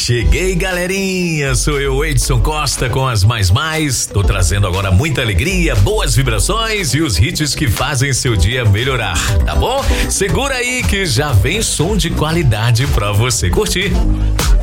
Cheguei, galerinha, sou eu, Edson Costa, com as mais. Tô trazendo agora muita alegria, boas vibrações e os hits que fazem seu dia melhorar, tá bom? Segura aí que já vem som de qualidade pra você curtir.